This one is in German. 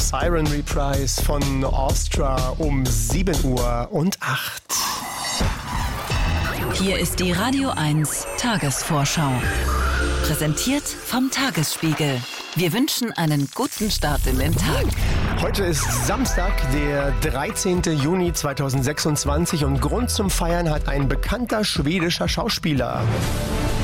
Siren Reprise von Astra um 7:08 Uhr. Hier ist die Radio 1 Tagesvorschau. Präsentiert vom Tagesspiegel. Wir wünschen einen guten Start in den Tag. Heute ist Samstag, der 13. Juni 2026 und Grund zum Feiern hat ein bekannter schwedischer Schauspieler.